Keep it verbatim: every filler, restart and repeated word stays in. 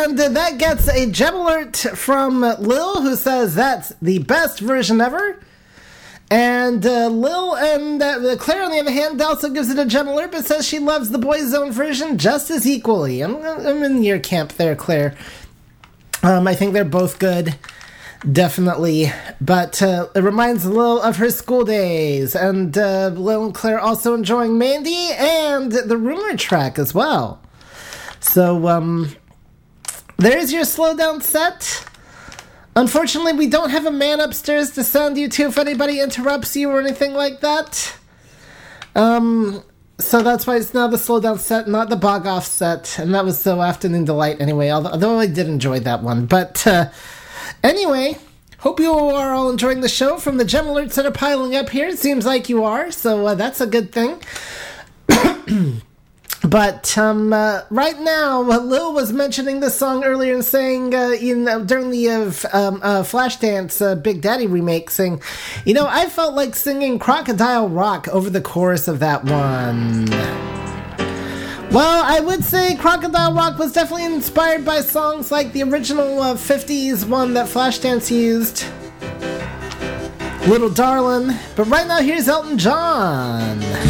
and uh, that gets a gem alert from Lil, who says that's the best version ever. And uh, Lil and uh, Claire, on the other hand, also gives it a gem alert, but says she loves the Boyzone version just as equally. I'm, I'm in your camp there, Claire. Um, I think they're both good, definitely. But uh, it reminds Lil of her school days. And uh, Lil and Claire also enjoying Mandy and the Rumor track as well. So, um, there's your slowdown set. Unfortunately, we don't have a man upstairs to sound you to if anybody interrupts you or anything like that. Um, so that's why it's now the slowdown set, not the bog off set. And that was so Afternoon Delight anyway, although, although I did enjoy that one. But uh, anyway, hope you are all enjoying the show from the gem alerts that are piling up here. It seems like you are, so uh, that's a good thing. But um, uh, right now, uh, Lil was mentioning this song earlier and saying, uh, you know, during the uh, f- um, uh, Flashdance uh, Big Daddy remake, saying, you know, I felt like singing Crocodile Rock over the chorus of that one. Well, I would say Crocodile Rock was definitely inspired by songs like the original uh, fifties one that Flashdance used, Little Darlin'. But right now, here's Elton John.